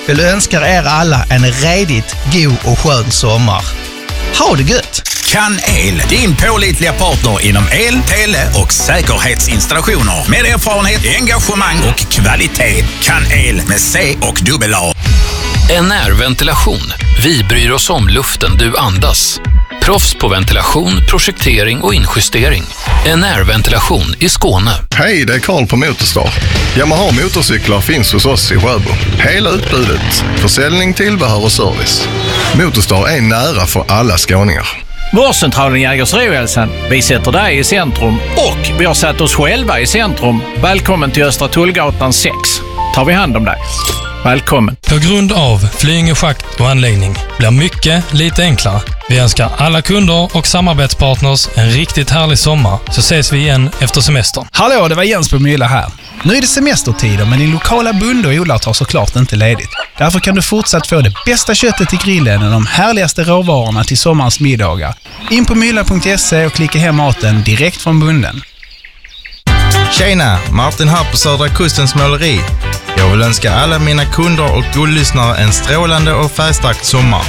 vill önska er alla en redigt god och skön sommar. Ha det gött! Kan El, din pålitliga partner inom el, tele och säkerhetsinstallationer. Med erfarenhet, engagemang och kvalitet. Kan El med C och dubbel-A. NR-ventilation. Vi bryr oss om luften du andas. Proffs på ventilation, projektering och injustering. NR-ventilation i Skåne. Hej, det är Karl på Motorstar. Yamaha motorcyklar finns hos oss i Sjöbo. Hela utbudet. Försäljning, tillbehör och service. Motorstar är nära för alla skåningar. Vårdcentralen Jägersro-Hälsan. Vi sätter dig i centrum och vi har satt oss själva i centrum. Välkommen till Östra Tullgatan 6. Tar vi hand om dig. Välkommen. På grund av Flyinge schakt och anläggning blir mycket lite enklare. Vi önskar alla kunder och samarbetspartners en riktigt härlig sommar, så ses vi igen efter semestern. Hallå, det var Jens på Mylla här. Nu är det semestertider, men din lokala bonde och odlare tar såklart inte ledigt. Därför kan du fortsatt få det bästa köttet till grillen och de härligaste råvarorna till sommarens middagar. In på mylla.se och klicka hem maten direkt från bonden. Tjena, Martin här på Södra Kustens måleri. Jag vill önska alla mina kunder och guldlyssnare en strålande och färgstark sommar.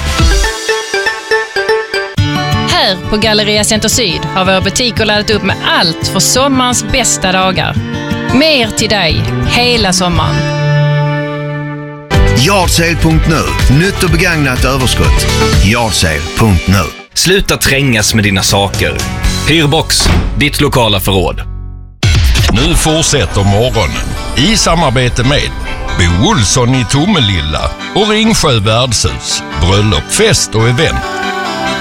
Här på Galleria Center Syd har våra butiker laddat upp med allt för sommarens bästa dagar. Mer till dig hela sommaren. Yardsale.nu. Nytt och begagnat överskott. Yardsale.nu. Sluta trängas med dina saker. Hyrbox, ditt lokala förråd. Nu fortsätter morgonen i samarbete med Bo Olsson i Tomelilla och Ringsjö värdshus, bröllop, fest och event.